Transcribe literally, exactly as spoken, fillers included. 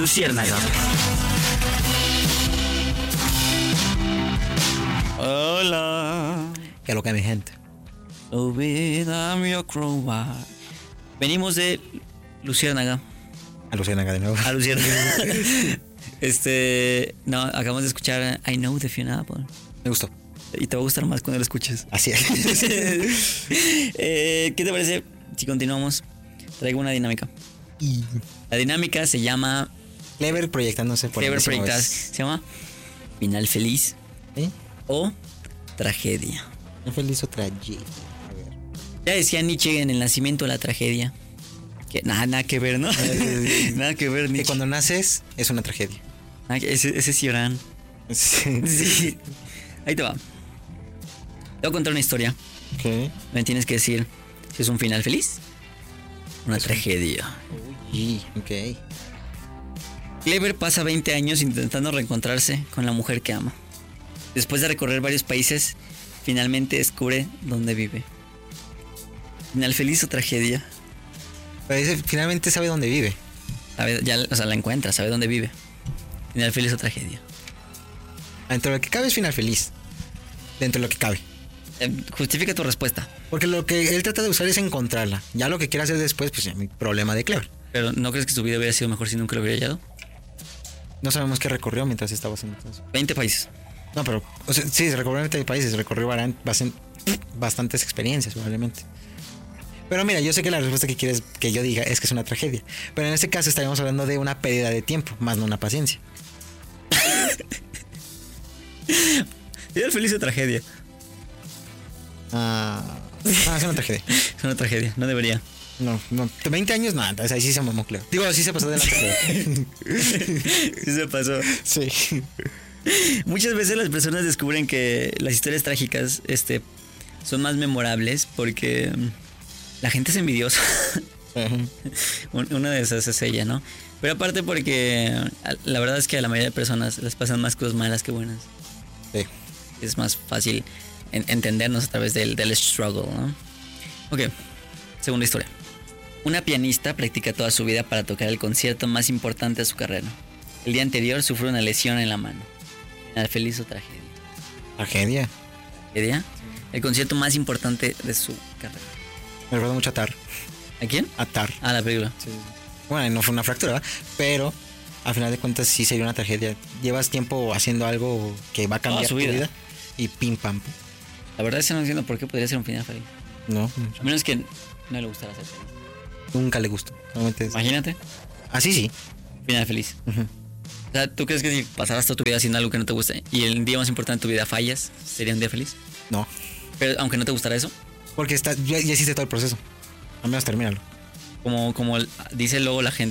Luciérnaga. Hola. ¿Qué es lo que mi gente? Olvídame your crowbar. Venimos de Luciérnaga. A Luciérnaga de nuevo. A Luciérnaga. este. No, acabamos de escuchar I Know the Fiona Apple. Me gustó. Y te va a gustar más cuando lo escuches. Así es. eh, ¿Qué te parece si continuamos? Traigo una dinámica. Y... La dinámica se llama. Clever proyectándose por Clever enésima proyectándose. vez. Se llama Final Feliz. ¿Eh? O Tragedia. Un feliz o tragedia. A ver. Ya decía Nietzsche en El nacimiento de la tragedia. Que nada, nada que ver, ¿no? Nada que ver, Que Nietzsche. cuando naces es una tragedia. Ah, ese, ese es Cioran. Sí. Sí. Ahí te va. Te voy a contar una historia. Ok. Me tienes que decir si es un final feliz o una tragedia. Uy, ok. Clever pasa veinte años intentando reencontrarse con la mujer que ama. Después de recorrer varios países, finalmente descubre dónde vive. ¿Final feliz o tragedia? Pero dice, finalmente sabe dónde vive. Sabe, ya, o sea, la encuentra, sabe dónde vive. ¿Final feliz o tragedia? Dentro de lo que cabe es final feliz. Dentro de lo que cabe. Eh, justifica tu respuesta. Porque lo que él trata de usar es encontrarla. Ya lo que quiere hacer después, pues ya mi problema de Clever. Pero ¿no crees que su vida hubiera sido mejor si nunca lo hubiera hallado? No sabemos qué recorrió mientras estaba haciendo todo eso. veinte países. No, pero, o sea, sí, se recorrió veinte países, recorrió baran- basen- bastantes experiencias, probablemente. Pero mira, yo sé que la respuesta que quieres que yo diga es que es una tragedia. Pero en este caso estaríamos hablando de una pérdida de tiempo, más no una paciencia. ¿Final feliz o tragedia? Ah, ah, es una tragedia. Es una tragedia, no debería. No, no, veinte años, no, entonces ahí sí se mamó, Cleo. Digo, sí se pasó de la tragedia. Sí se pasó. Sí. Muchas veces las personas descubren que las historias trágicas este, son más memorables porque mm, la gente es envidiosa. Una de esas es ella, ¿no? Pero aparte porque la verdad es que a la mayoría de personas les pasan más cosas malas que buenas. Sí. Es más fácil en- entendernos a través del, del struggle, ¿no? Ok, segunda historia. Una pianista practica toda su vida para tocar el concierto más importante de su carrera. El día anterior sufrió una lesión en la mano. ¿Final feliz o tragedia? Tragedia. ¿Tragedia? El concierto más importante de su carrera. Me recuerda mucho a Tar. ¿A quién? A Tar. Ah, la película. Sí. Bueno, no fue una fractura, ¿verdad? Pero al final de cuentas sí sería una tragedia. Llevas tiempo haciendo algo que va a cambiar Toda su tu vida. vida y pim pam. pum. La verdad es que no entiendo por qué podría ser un final feliz. No, A menos que no le gustara ser feliz. nunca le gustó. Solamente es- Imagínate, Así sí. final feliz. Ujú. O sea, ¿tú crees que si pasaras toda tu vida haciendo algo que no te gusta y el día más importante de tu vida fallas, sería un día feliz? No. Pero aunque no te gustara eso, Porque está, ya, ya hiciste todo el proceso. Al menos termínalo. como, como el- dice luego la gente